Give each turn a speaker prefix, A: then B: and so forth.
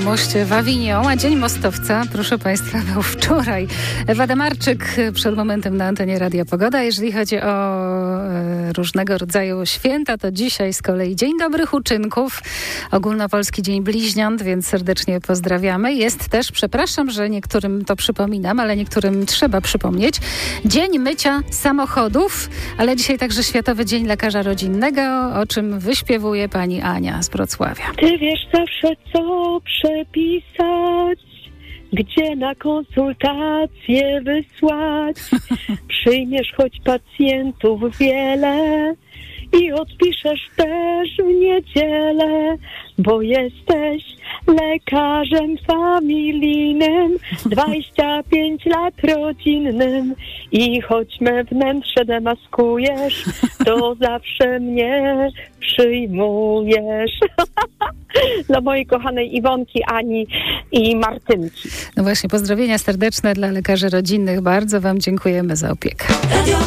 A: moście w Avignon, a Dzień Mostowca, proszę Państwa, był wczoraj. Ewa Demarczyk przed momentem na antenie Radia Pogoda. Jeżeli chodzi o różnego rodzaju święta, to dzisiaj z kolei Dzień Dobrych Uczynków, Ogólnopolski Dzień Bliźniąt, więc serdecznie pozdrawiamy. Jest też, przepraszam, że niektórym to przypominam, ale niektórym trzeba przypomnieć, Dzień Mycia Samochodów, ale dzisiaj także Światowy Dzień Lekarza Rodzinnego, o czym wyśpiewuje pani Ania z Wrocławia.
B: Ty wiesz zawsze, co przepisać, gdzie na konsultacje wysłać. Przyjmiesz choć pacjentów wiele i odpiszesz też w niedzielę, bo jesteś lekarzem familijnym, 25 lat rodzinnym i choć me wnętrze demaskujesz, to zawsze mnie przyjmujesz. Dla mojej kochanej Iwonki, Ani i Martynki.
A: No właśnie, pozdrowienia serdeczne dla lekarzy rodzinnych. Bardzo wam dziękujemy za opiekę.